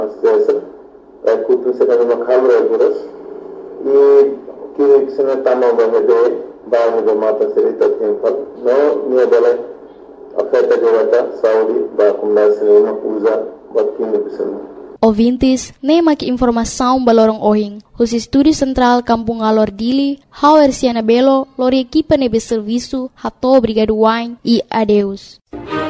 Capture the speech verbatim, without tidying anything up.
Dessa é cultura secando uma câmera agora e que que se não tá mal vai ver vai ver mata serita tempo não minha bela afeta jogata Saudi ba kumna cinema usa bakin pessoa. Ovintis, nemak informação balorong ohing, os estúdio central Kampung Alor Dili, Hauer Siana Belo, lori equipa nebe serviço, hato obrigado wine e adeus.